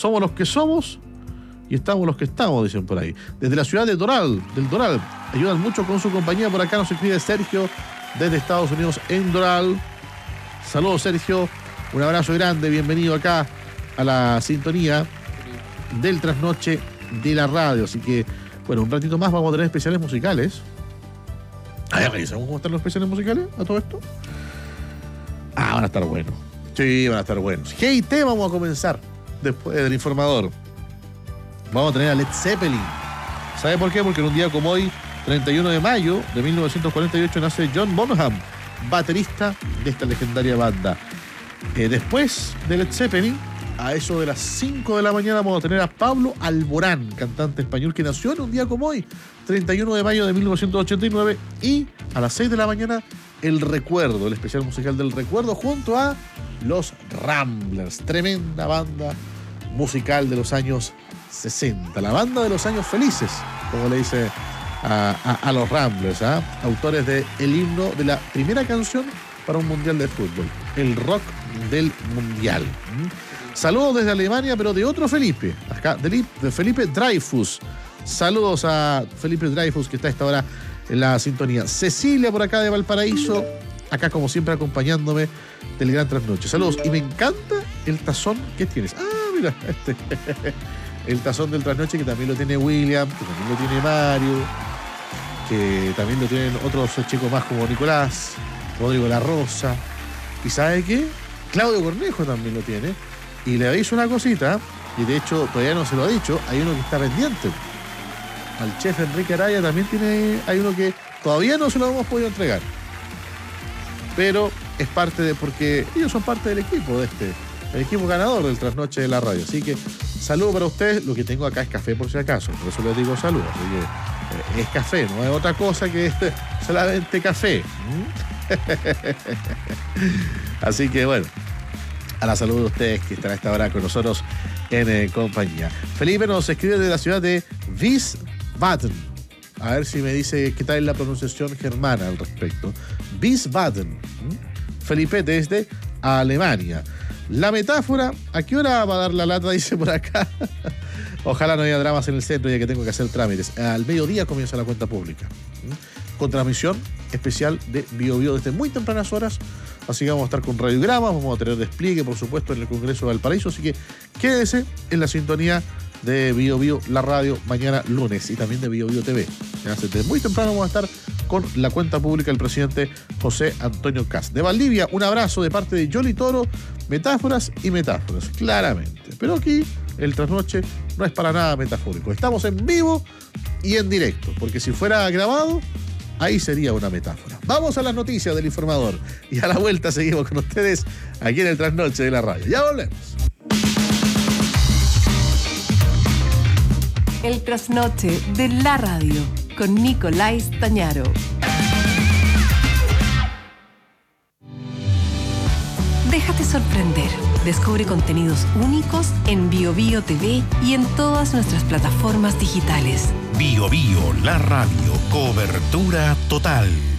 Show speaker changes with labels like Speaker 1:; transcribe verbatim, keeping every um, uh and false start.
Speaker 1: Somos los que somos y estamos los que estamos, dicen por ahí. Desde la ciudad de Doral, del Doral, ayudan mucho con su compañía. Por acá nos escribe Sergio desde Estados Unidos en Doral. Saludos, Sergio. Un abrazo grande. Bienvenido acá a la sintonía del trasnoche de la radio. Así que, bueno, un ratito más vamos a tener especiales musicales. A ver, revisamos cómo están los especiales musicales a todo esto. Ah, van a estar buenos. Sí, van a estar buenos. G I T vamos a comenzar después del informador. Vamos a tener a Led Zeppelin. ¿Sabe por qué? Porque en un día como hoy, treinta y uno de mayo de mil novecientos cuarenta y ocho, nace John Bonham, baterista de esta legendaria banda. Eh, después de Led Zeppelin, a eso de las cinco de la mañana, vamos a tener a Pablo Alborán, cantante español que nació en un día como hoy, treinta y uno de mayo de mil novecientos ochenta y nueve. Y a las seis de la mañana, El Recuerdo, el especial musical del Recuerdo, junto a los Ramblers, tremenda banda musical de los años sesenta, la banda de los años felices, como le dice a, a, a los Ramblers, ¿eh? Autores del himno de la primera canción para un mundial de fútbol, el rock del mundial. ¿Mm? Saludos desde Alemania, pero de otro Felipe, acá, de, de Felipe Dreyfus. Saludos a Felipe Dreyfus, que está a esta hora en la sintonía. Cecilia por acá de Valparaíso, acá como siempre acompañándome del gran trasnoche. Saludos, y me encanta el tazón que tienes. Ah, mira, este el tazón del trasnoche, que también lo tiene William, que también lo tiene Mario, que también lo tienen otros chicos más como Nicolás, Rodrigo La Rosa, y ¿sabe qué? Claudio Cornejo también lo tiene. Y le aviso una cosita, y de hecho todavía no se lo ha dicho, hay uno que está pendiente. Al chef Enrique Araya también tiene, hay uno que todavía no se lo hemos podido entregar, pero es parte de, porque ellos son parte del equipo de este, el equipo ganador del trasnoche de la radio. Así que saludo para ustedes. Lo que tengo acá es café, por si acaso, por eso les digo saludos. Así que eh, es café, no es otra cosa que solamente café. Así que bueno, a la salud de ustedes que están a esta hora con nosotros en eh, compañía. Felipe nos escribe desde la ciudad de Wiesbaden. A ver si me dice qué tal es la pronunciación germana al respecto. Wiesbaden. ¿Mm? Felipe desde Alemania. La metáfora, ¿a qué hora va a dar la lata? Dice por acá. Ojalá no haya dramas en el centro, ya que tengo que hacer trámites. Al mediodía comienza la cuenta pública, ¿Mm? con transmisión especial de Bio Bio desde muy tempranas horas. Así que vamos a estar con radiogramas, vamos a tener despliegue, por supuesto, en el Congreso de Valparaíso. Así que quédese en la sintonía de Bio Bio, la radio, mañana lunes, y también de Bio Bio T V. Desde muy temprano vamos a estar con la cuenta pública del presidente José Antonio Kast. De Valdivia, un abrazo de parte de Yoli Toro. Metáforas y metáforas, claramente. Pero aquí el trasnoche no es para nada metafórico. Estamos en vivo y en directo, porque si fuera grabado, ahí sería una metáfora. Vamos a las noticias del informador y a la vuelta seguimos con ustedes aquí en el trasnoche de la radio. Ya volvemos.
Speaker 2: El trasnoche de la radio con Nicolás Tañaro. Déjate sorprender. Descubre contenidos únicos en Bio Bio T V y en todas nuestras plataformas digitales.
Speaker 3: Bio Bio, la radio, cobertura total.